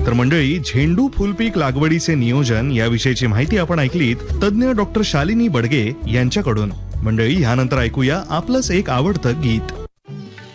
तर मंडळी, झेंडू फुलपीक लागवडीचे नियोजन याविषयीची माहिती आपण ऐकलीत तज्ज्ञ डॉक्टर शालिनी बडगे यांच्याकडून. मंडळी, ह्यानंतर ऐकूया आपलंच एक आवडतं गीत.